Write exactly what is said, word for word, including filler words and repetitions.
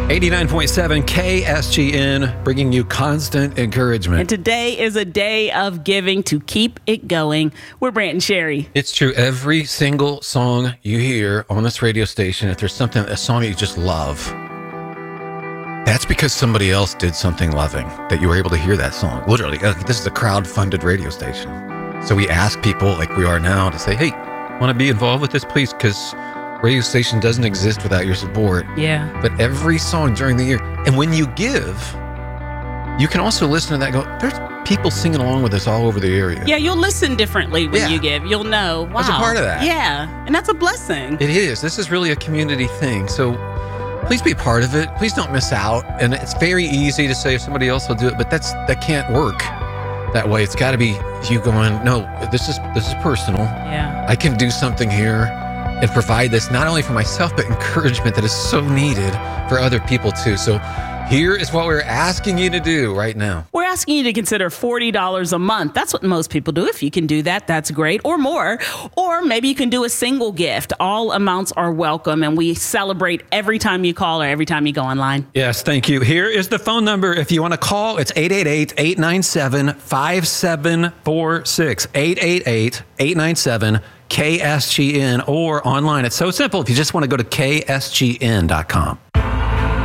eighty-nine point seven K S G N, bringing you constant encouragement. And today is a day of giving to keep it going. We're Brant and Sherry. It's true. Every single song you hear on this radio station, if there's something, a song you just love, that's because somebody else did something loving that you were able to hear that song. Literally, uh, this is a crowd-funded radio station. So we ask people like we are now to say, hey, want to be involved with this, please? Because radio station doesn't exist without your support. Yeah. But every song during the year, and when you give, you can also listen to that and go, there's people singing along with us all over the area. Yeah, you'll listen differently when Yeah. you give. You'll know, wow. That's a part of that. Yeah, and that's a blessing. It is. This is really a community thing. So please be a part of it. Please don't miss out. And it's very easy to say if somebody else will do it, but that's that can't work that way. It's got to be you going, no, this is this is personal. Yeah. I can do something here and provide this not only for myself, but encouragement that is so needed for other people too. So here is what we're asking you to do right now. We're asking you to consider forty dollars a month. That's what most people do. If you can do that, that's great, or more. Or maybe you can do a single gift. All amounts are welcome, and we celebrate every time you call or every time you go online. Yes, thank you. Here is the phone number. If you want to call, it's eight eight eight, eight nine seven, five seven four six, eight eight eight, eight nine seven, K S G N, or online. It's so simple if you just want to go to K S G N dot com.